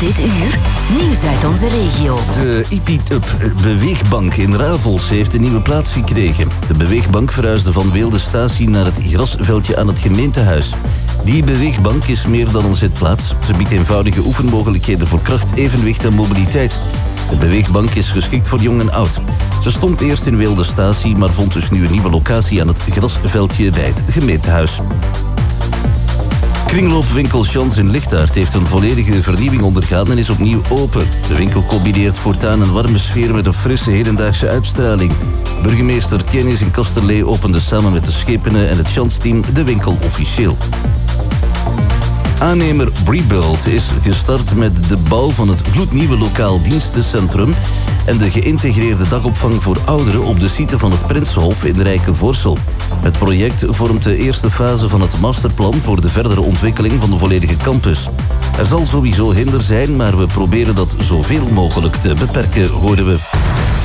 Dit uur, nieuws uit onze regio. De Ipitup Beweegbank in Ravels heeft een nieuwe plaats gekregen. De Beweegbank verhuisde van Weelde Statie naar het grasveldje aan het gemeentehuis. Die Beweegbank is meer dan een zitplaats. Ze biedt eenvoudige oefenmogelijkheden voor kracht, evenwicht en mobiliteit. De Beweegbank is geschikt voor jong en oud. Ze stond eerst in Weelde Statie, maar vond dus nu een nieuwe locatie aan het grasveldje bij het gemeentehuis. Kringloopwinkel Chans in Lichtaert heeft een volledige vernieuwing ondergaan en is opnieuw open. De winkel combineert voortaan een warme sfeer met een frisse hedendaagse uitstraling. Burgemeester Kennis in Kasterlee opende samen met de Schepenen en het Chans-team de winkel officieel. Aannemer Rebuild is gestart met de bouw van het gloednieuwe lokaal dienstencentrum en de geïntegreerde dagopvang voor ouderen op de site van het Prinsenhof in Rijkenvoorssel. Het project vormt de eerste fase van het masterplan voor de verdere ontwikkeling van de volledige campus. Er zal sowieso hinder zijn, maar we proberen dat zoveel mogelijk te beperken, horen we.